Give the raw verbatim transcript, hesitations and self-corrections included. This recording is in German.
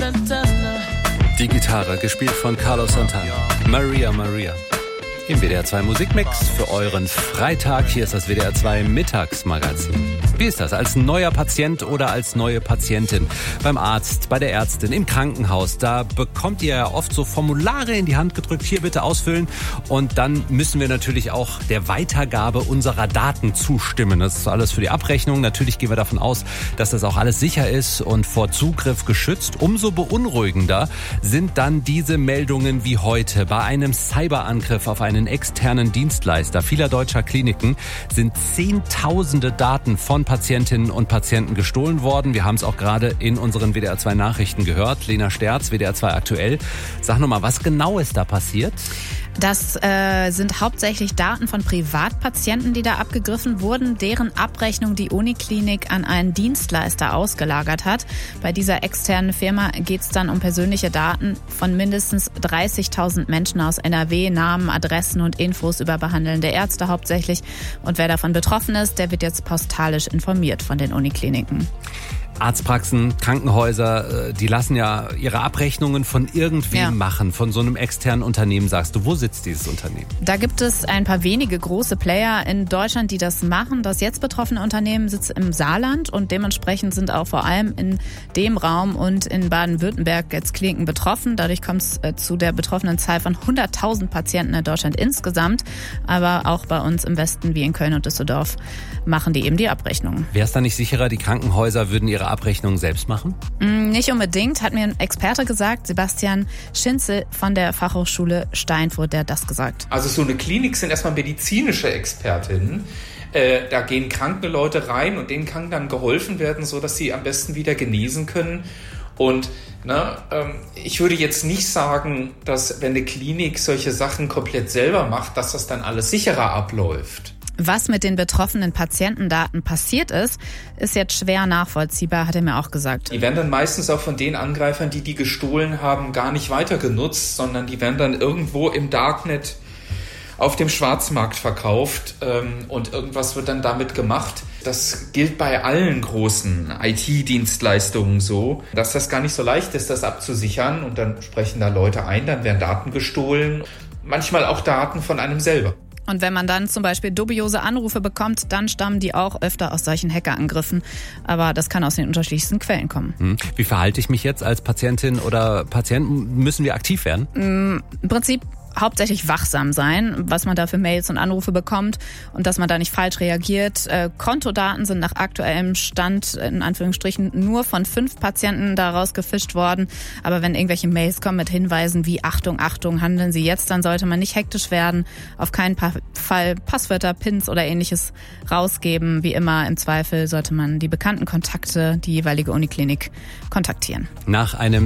Santana. Die Gitarre, gespielt von Carlos Santana. Maria, Maria. Im W D R zwei Musikmix für euren Freitag. Hier ist das W D R zwei Mittagsmagazin. Wie ist das als neuer Patient oder als neue Patientin? Beim Arzt, bei der Ärztin, im Krankenhaus, da bekommt ihr ja oft so Formulare in die Hand gedrückt. Hier bitte ausfüllen. Und dann müssen wir natürlich auch der Weitergabe unserer Daten zustimmen. Das ist alles für die Abrechnung. Natürlich gehen wir davon aus, dass das auch alles sicher ist und vor Zugriff geschützt. Umso beunruhigender sind dann diese Meldungen wie heute. Bei einem Cyberangriff auf einen externen Dienstleister vieler deutscher Kliniken sind Zehntausende Daten von Patientinnen und Patienten gestohlen worden. Wir haben es auch gerade in unseren W D R zwei Nachrichten gehört. Lena Sterz, W D R zwei aktuell. Sag nochmal, was genau ist da passiert? Das äh, sind hauptsächlich Daten von Privatpatienten, die da abgegriffen wurden, deren Abrechnung die Uniklinik an einen Dienstleister ausgelagert hat. Bei dieser externen Firma geht es dann um persönliche Daten von mindestens dreißigtausend Menschen aus N R W, Namen, Adressen und Infos über behandelnde Ärzte hauptsächlich. Und wer davon betroffen ist, der wird jetzt postalisch informiert von den Unikliniken. Arztpraxen, Krankenhäuser, die lassen ja ihre Abrechnungen von irgendwem ja. machen, von so einem externen Unternehmen, sagst du. Wo sitzt dieses Unternehmen? Da gibt es ein paar wenige große Player in Deutschland, die das machen. Das jetzt betroffene Unternehmen sitzt im Saarland und dementsprechend sind auch vor allem in dem Raum und in Baden-Württemberg jetzt Kliniken betroffen. Dadurch kommt es zu der betroffenen Zahl von hunderttausend Patienten in Deutschland insgesamt. Aber auch bei uns im Westen wie in Köln und Düsseldorf machen die eben die Abrechnungen. Wäre es da nicht sicherer, die Krankenhäuser würden ihre Abrechnungen selbst machen? Nicht unbedingt, hat mir ein Experte gesagt, Sebastian Schinzel von der Fachhochschule Steinfurt, der hat das gesagt. Also so eine Klinik sind erstmal medizinische Expertinnen. Äh, da gehen kranke Leute rein und denen kann dann geholfen werden, sodass sie am besten wieder genesen können. Und ne, ähm, ich würde jetzt nicht sagen, dass wenn eine Klinik solche Sachen komplett selber macht, dass das dann alles sicherer abläuft. Was mit den betroffenen Patientendaten passiert ist, ist jetzt schwer nachvollziehbar, hat er mir auch gesagt. Die werden dann meistens auch von den Angreifern, die die gestohlen haben, gar nicht weiter genutzt, sondern die werden dann irgendwo im Darknet auf dem Schwarzmarkt verkauft ähm, und irgendwas wird dann damit gemacht. Das gilt bei allen großen I T-Dienstleistungen so, dass das gar nicht so leicht ist, das abzusichern. Und dann sprechen da Leute ein, dann werden Daten gestohlen, manchmal auch Daten von einem selber. Und wenn man dann zum Beispiel dubiose Anrufe bekommt, dann stammen die auch öfter aus solchen Hackerangriffen. Aber das kann aus den unterschiedlichsten Quellen kommen. Hm. Wie verhalte ich mich jetzt als Patientin oder Patient? Müssen wir aktiv werden? Im Prinzip hauptsächlich wachsam sein, was man da für Mails und Anrufe bekommt und dass man da nicht falsch reagiert. Äh, Kontodaten sind nach aktuellem Stand in Anführungsstrichen nur von fünf Patienten daraus gefischt worden. Aber wenn irgendwelche Mails kommen mit Hinweisen wie Achtung, Achtung, handeln Sie jetzt, dann sollte man nicht hektisch werden, auf keinen Fall Passwörter, Pins oder ähnliches rausgeben. Wie immer im Zweifel sollte man die bekannten Kontakte, die jeweilige Uniklinik kontaktieren. Nach einem